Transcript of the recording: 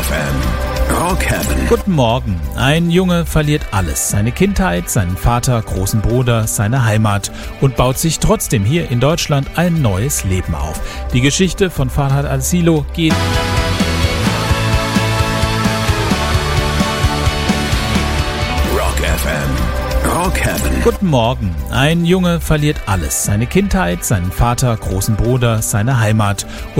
FM. Rock Heaven. Guten Morgen. Ein Junge verliert alles. Seine Kindheit, seinen Vater, großen Bruder, seine Heimat und baut sich trotzdem hier in Deutschland ein neues Leben auf. Die Geschichte von Farhad Al-Silo geht... Rock FM. Rock Heaven. Guten Morgen. Ein Junge verliert alles. Seine Kindheit, seinen Vater, großen Bruder, seine Heimat